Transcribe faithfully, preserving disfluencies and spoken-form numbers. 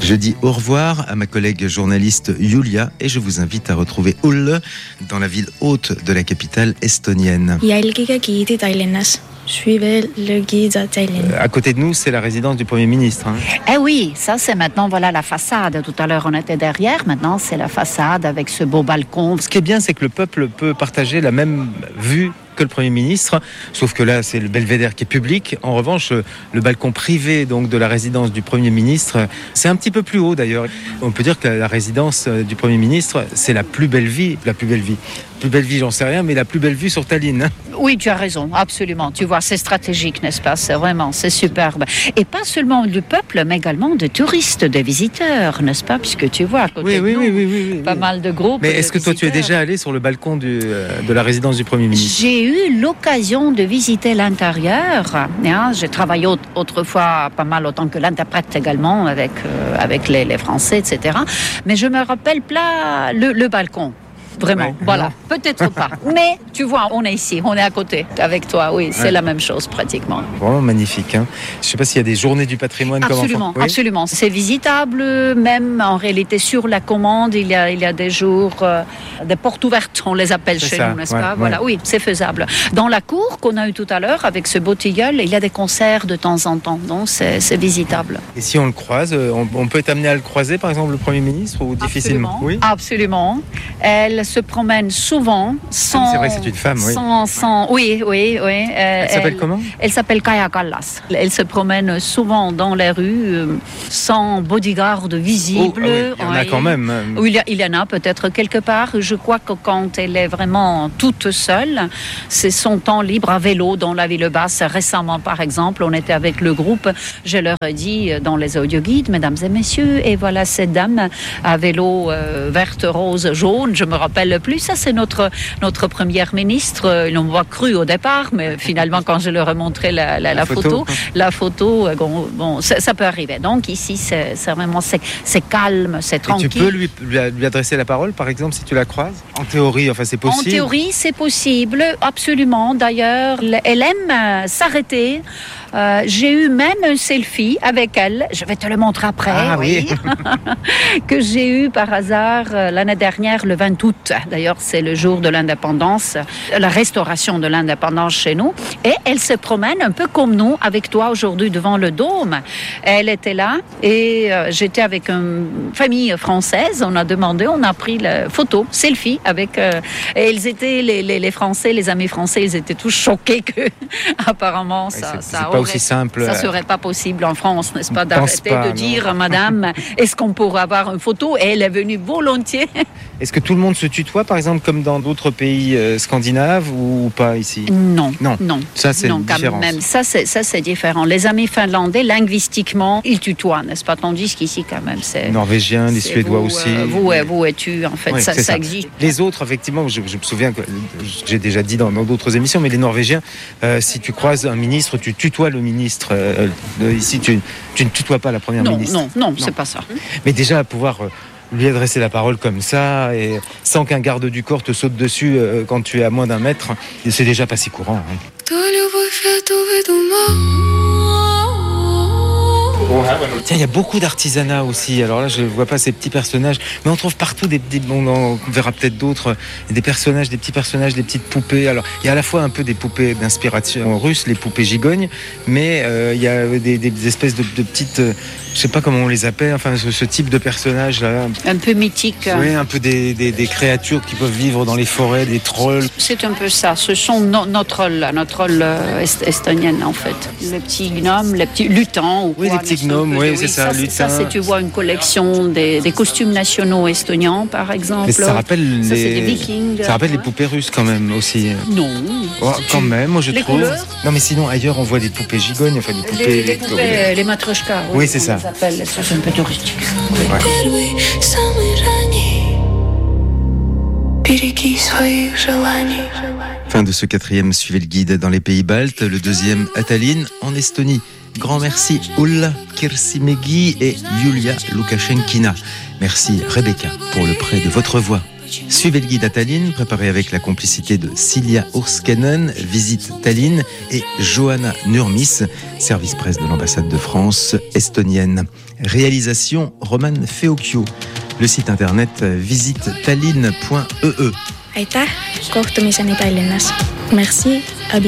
Je dis au revoir à ma collègue journaliste Julia et je vous invite à retrouver Ulla dans la ville haute de la capitale estonienne. Jälgige giidi Tallinnas. Suivez le guide Tallinn. Euh, à côté de nous, c'est la résidence du Premier ministre. Hein. Eh oui, ça c'est maintenant voilà la façade. Tout à l'heure on était derrière, maintenant c'est la façade avec ce beau balcon. Ce qui est bien, c'est que le peuple peut partager la même vue que le Premier ministre, sauf que là c'est le belvédère qui est public. En revanche, le balcon privé donc de la résidence du Premier ministre, c'est un petit peu plus haut d'ailleurs. On peut dire que la résidence du Premier ministre, c'est la plus belle vie, la plus belle vie. Plus belle vie, j'en sais rien, mais la plus belle vue sur Tallinn. Oui, tu as raison, absolument. Tu vois, c'est stratégique, n'est-ce pas? C'est vraiment, c'est superbe. Et pas seulement du peuple, mais également de touristes, de visiteurs, n'est-ce pas? Puisque tu vois, à côté oui, oui, de nous, oui, oui, oui, oui, pas oui. mal de groupes. Mais est-ce que toi, tu es déjà allé sur le balcon du, euh, de la résidence du Premier ministre? J'ai eu l'occasion de visiter l'intérieur. Hein. J'ai travaillé autrefois pas mal autant que l'interprète également avec, euh, avec les, les Français, et cetera. Mais je me rappelle pas le, le balcon. Vraiment, ouais, voilà, non. Peut-être pas. Mais tu vois, on est ici, on est à côté avec toi, oui, c'est ouais. La même chose pratiquement. Vraiment magnifique. Hein. Je ne sais pas s'il y a des journées du patrimoine absolument, comme enfant. Absolument, oui. C'est visitable, même en réalité sur la commande, il y a, il y a des jours, euh, des portes ouvertes, on les appelle c'est chez ça. Nous, n'est-ce ouais, pas ouais. Voilà, oui, c'est faisable. Dans la cour qu'on a eu tout à l'heure avec ce beau tilleul, il y a des concerts de temps en temps, donc c'est, c'est visitable. Et si on le croise, on, on peut être amené à le croiser, par exemple, le Premier ministre, ou difficilement? Absolument, oui. Absolument. Elle se promène souvent sans... C'est vrai que c'est une femme, oui. Sans, sans, oui, oui, oui. Euh, elle s'appelle elle, comment? Elle s'appelle Kaja Kallas. Elle se promène souvent dans les rues euh, sans bodyguard visible. Oh, ah oui, il y en oui. a quand même. Oui, il y, a, il y en a peut-être quelque part. Je crois que quand elle est vraiment toute seule, c'est son temps libre à vélo dans la ville basse. Récemment, par exemple, on était avec le groupe. Je leur ai dit dans les audioguides, mesdames et messieurs, et voilà cette dame à vélo euh, verte, rose, jaune. Je me rappelle plus. Ça, c'est notre, notre première ministre. Ils l'ont voit cru au départ, mais finalement, quand je leur ai montré la, la, la, la photo, photo, la photo, bon, bon ça, ça peut arriver. Donc, ici, c'est, c'est vraiment, c'est, c'est calme, c'est tranquille. Et tu peux lui, lui adresser la parole, par exemple, si tu la croises? En théorie, enfin, c'est possible? En théorie, c'est possible, absolument. D'ailleurs, elle aime s'arrêter. Euh, j'ai eu même un selfie avec elle, je vais te le montrer après, ah, oui. que j'ai eu par hasard l'année dernière, le vingt août. D'ailleurs, c'est le jour de l'indépendance, la restauration de l'indépendance chez nous. Et elle se promène un peu comme nous, avec toi aujourd'hui devant le Dôme. Elle était là et euh, j'étais avec une famille française. On a demandé, on a pris la photo, selfie avec... Euh, et ils étaient, les, les, les Français, les amis français, ils étaient tous choqués que apparemment ça... C'est, ça c'est pas aussi simple. Ça serait pas possible en France, n'est-ce pas, d'arrêter pas, de non. dire, madame, est-ce qu'on pourrait avoir une photo? Et elle est venue volontiers. Est-ce que tout le monde se tutoie, par exemple, comme dans d'autres pays euh, scandinaves ou pas ici? Non, non, non. Ça, c'est non, une différence. Même. Ça, c'est, ça, c'est différent. Les amis finlandais, linguistiquement, ils tutoient, n'est-ce pas? Tandis qu'ici, quand même, c'est... Norvégiens, les Suédois vous, aussi. Euh, vous, et vous et tu, en fait, oui, ça, ça, ça existe. Les autres, effectivement, je, je me souviens que j'ai déjà dit dans, dans d'autres émissions, mais les Norvégiens, euh, si tu croises un ministre, tu tutoies le ministre. Euh, ici, tu, tu ne tutoies pas la première non, ministre. Non, non, non, c'est pas ça. Mais déjà, à pouvoir... Euh, lui adresser la parole comme ça, et sans qu'un garde du corps te saute dessus euh, quand tu es à moins d'un mètre, c'est déjà pas si courant. Hein. Tiens, il y a beaucoup d'artisanat aussi. Alors là, je ne vois pas ces petits personnages, mais on trouve partout des, des bon, on verra peut-être d'autres, des personnages, des petits personnages, des petites poupées. Alors, il y a à la fois un peu des poupées d'inspiration russe, les poupées gigognes, mais euh, il y a des, des espèces de, de petites, euh, je sais pas comment on les appelle, enfin ce, ce type de personnages là. Un peu mythique. Oui, un peu des, des, des créatures qui peuvent vivre dans les forêts, des trolls. C'est un peu ça. Ce sont nos, nos trolls, là, nos trolls euh, est, estoniennes en fait. Les petits gnomes, les petits lutins. Ou oui, quoi, les petits gnomes, oui, c'est ça. Ça, c'est, ça, c'est tu vois une collection des, des costumes nationaux estoniens, par exemple. Mais ça rappelle ça, les, c'est des vikings. Ça rappelle ouais. les poupées russes quand même aussi. Non. Oh, quand tu... même, moi je les trouve. Couleurs. Non, mais sinon ailleurs on voit des poupées gigognes, enfin des poupées. Les, les poupées, les, les matryoshkas. Oui, oui c'est ça. Ça c'est un peu touristique. Ouais. Fin de ce quatrième Suivez le guide dans les pays baltes, le deuxième à Tallinn en Estonie. Grand merci Ulla Kirsimegi et Julia Lukashenkina. Merci Rebecca pour le prêt de votre voix. Suivez le guide à Tallinn, préparé avec la complicité de Silja Urskanen, Visite Tallinn, et Johanna Nurmis, service presse de l'ambassade de France estonienne. Réalisation Roman Feokio. Le site internet visite tallinn point e e. aitäh, kohtumiseni Tallinnas. Merci.